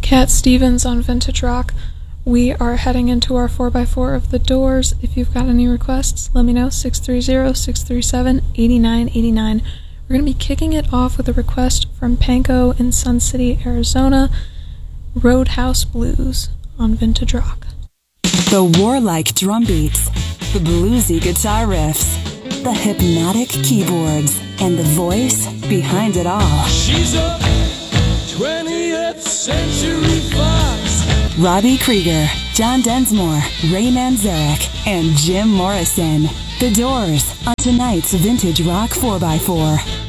Cat Stevens on Vintage Rock. We are heading into our 4x4 of The Doors. If you've got any requests, let me know, 630-637-8989. We're going to be kicking it off with a request from Panko in Sun City, Arizona, Roadhouse Blues on Vintage Rock. The warlike drum beats, the bluesy guitar riffs, the hypnotic keyboards, and the voice behind it all. She's a 20th century fox. Robbie Krieger, John Densmore, Ray Manzarek, and Jim Morrison. The Doors on tonight's Vintage Rock 4x4.